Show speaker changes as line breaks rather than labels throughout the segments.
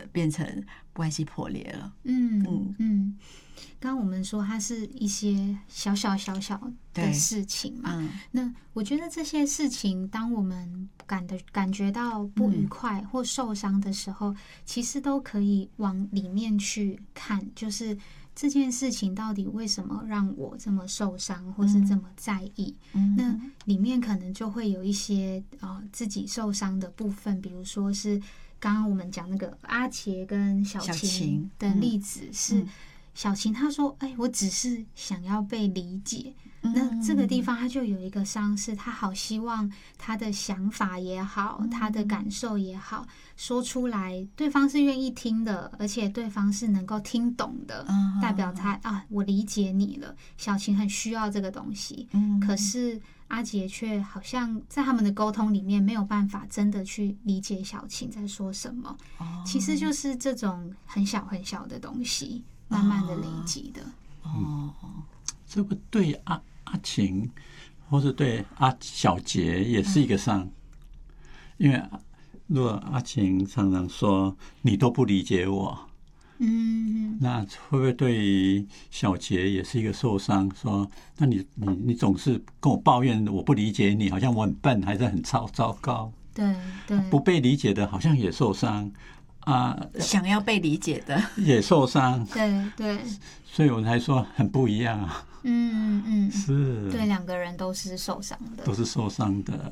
变成关系破裂了。
刚刚我们说它是一些小小的事情嘛，那我觉得这些事情，当我们感觉到不愉快或受伤的时候，其实都可以往里面去看，就是这件事情到底为什么让我这么受伤，或是这么在意？那里面可能就会有一些自己受伤的部分，比如说是刚刚我们讲那个阿杰跟小晴的例子是。小晴她说我只是想要被理解，那这个地方她就有一个伤，是她好希望她的想法也好，她的感受也好，说出来对方是愿意听的，而且对方是能够听懂的，代表她我理解你了。小晴很需要这个东西，可是阿杰却好像在他们的沟通里面没有办法真的去理解小晴在说什么，其实就是这种很小很小的东西慢慢的累积的。
这个对阿晴或是对小杰也是一个伤，因为如果阿晴常常说你都不理解我，那会不会对于小杰也是一个受伤？说那你总是跟我抱怨我不理解你，好像我很笨，还是很糟糕。
对，
不被理解的好像也受伤。
想要被理解的
也受伤，
对，
所以我才说很不一样啊。是，
对，两个人都是受伤的，
都是受伤的。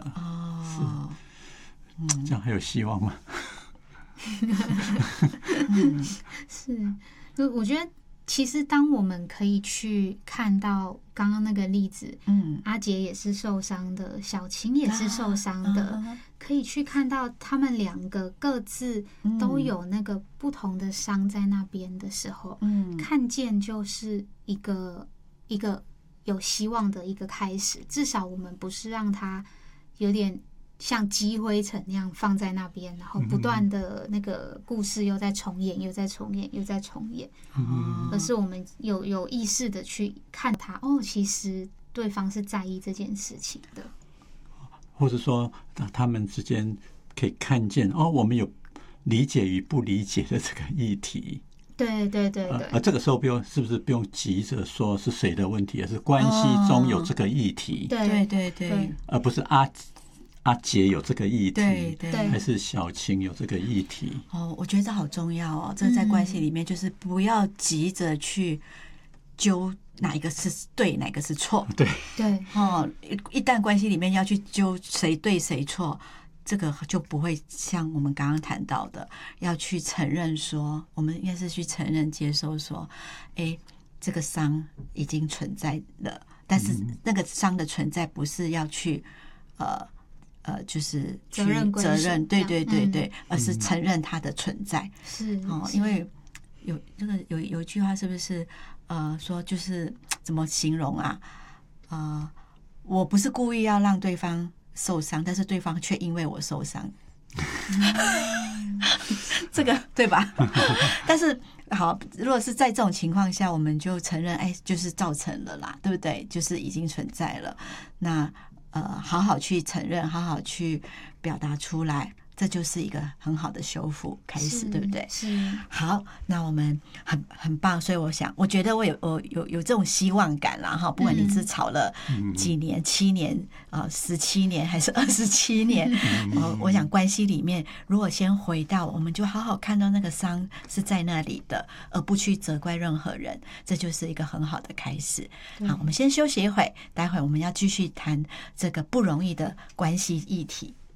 是，这样还有希望吗？
是，我觉得其实当我们可以去看到刚刚那个例子，阿杰也是受伤的，小晴也是受伤的，可以去看到他们两个各自都有那个不同的伤在那边的时候，看见就是一个有希望的一个开始。至少我们不是让它有点像积灰尘那样放在那边，然后不断的那个故事又在重演，又在重演，又在重演，而是我们有意识的去看它，其实对方是在意这件事情的，
或者说他们之间可以看见我们有理解与不理解的这个议题。
对，
而这个时候是不是不用急着说是谁的问题，而是关系中有这个议题？
对，
而不是阿杰有这个议题，
对，
还是小晴有这个议题？
我觉得这好重要哦。这在关系里面就是不要急着去揪哪一个是对，哪个是错。
对，
一旦关系里面要去揪谁对谁错，这个就不会像我们刚刚谈到的，要去承认说，我们应该是去承认、接受说，这个伤已经存在了，但是那个伤的存在不是要去就是去责任，对，而是承认它的存在。
是
因为有一句话是不是说就是怎么形容啊？我不是故意要让对方受伤，但是对方却因为我受伤。这个对吧？但是好，如果是在这种情况下，我们就承认，就是造成了啦，对不对？就是已经存在了。那好好去承认，好好去表达出来，这就是一个很好的修复开始，对不对？
是。
好，那我们很棒，所以我觉得我有这种希望感啦哈。不管你是吵了几年，7年17年还是27年，我想关系里面，如果先回到，我们就好好看到那个伤是在那里的，而不去责怪任何人，这就是一个很好的开始。好，我们先休息一会，待会我们要继续谈这个不容易的关系议题。